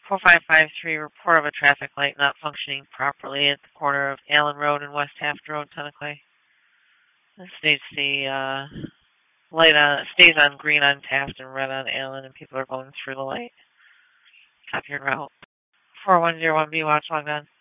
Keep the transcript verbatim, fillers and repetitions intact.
four five five three, report of a traffic light not functioning properly at the corner of Allen Road and West Taft Road, Tennequay. This states the uh, light on, stays on green on Taft and red on Allen, and people are going through the light. Copy your route. four one zero one B, watch logged on.